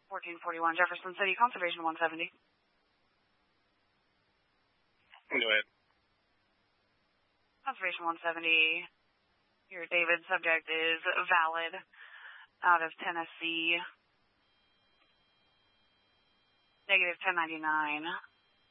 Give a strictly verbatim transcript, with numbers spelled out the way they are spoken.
fourteen forty-one Jefferson City, Conservation one seventy. Go ahead. Conservation one seventy. Your David subject is valid out of Tennessee. Negative ten ninety-nine.